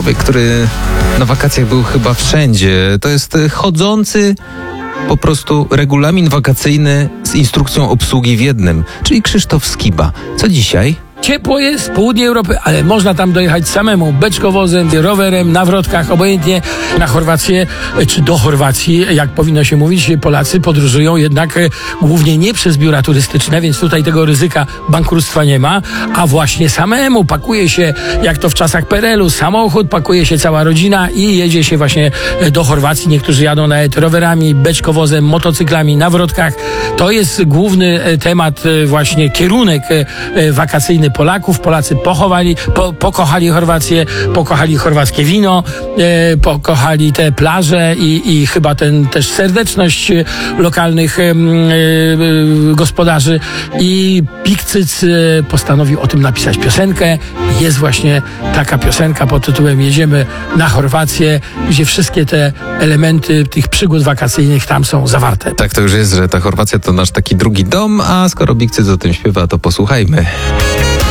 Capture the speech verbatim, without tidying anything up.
człowiek, który na wakacjach był chyba wszędzie. To jest chodzący po prostu regulamin wakacyjny z instrukcją obsługi w jednym, czyli Krzysztof Skiba. Co dzisiaj? Ciepło jest, południe Europy, ale można tam dojechać samemu, beczkowozem, rowerem, na wrotkach, obojętnie na Chorwację, czy do Chorwacji, jak powinno się mówić. Polacy podróżują jednak głównie nie przez biura turystyczne, więc tutaj tego ryzyka bankructwa nie ma, a właśnie samemu pakuje się, jak to w czasach P R L u, samochód, pakuje się cała rodzina i jedzie się właśnie do Chorwacji. Niektórzy jadą nawet rowerami, beczkowozem, motocyklami, na wrotkach. To jest główny temat, właśnie kierunek wakacyjny Polaków. Polacy pochowali, po, pokochali Chorwację, pokochali chorwackie wino, e, pokochali te plaże i, i chyba ten też serdeczność lokalnych e, e, gospodarzy. I Pikcyc e, postanowił o tym napisać piosenkę. Jest właśnie taka piosenka pod tytułem Jedziemy na Chorwację, gdzie wszystkie te elementy tych przygód wakacyjnych tam są zawarte. Tak to już jest, że ta Chorwacja to nasz taki drugi dom, a skoro Pikcyc o tym śpiewa, to posłuchajmy.